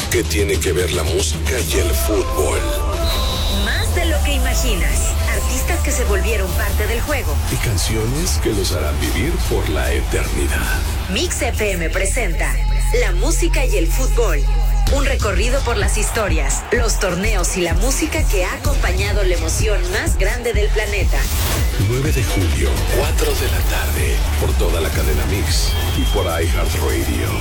¿Qué tiene que ver la música y el fútbol? Más de lo que imaginas. Artistas que se volvieron parte del juego. Y canciones que los harán vivir por la eternidad. Mix FM presenta La música y el fútbol. Un recorrido por las historias, los torneos y la música que ha acompañado la emoción más grande del planeta. 9 de julio, 4 de la tarde, por toda la cadena Mix y por iHeartRadio.